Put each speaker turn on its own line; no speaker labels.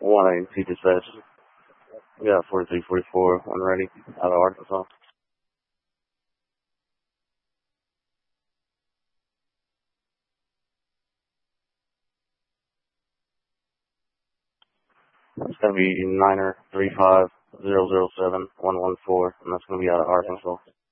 182 dispatch. We got 4344 when ready out of Arkansas. It's going to be Niner 35007 114, and that's going to be out of Arkansas.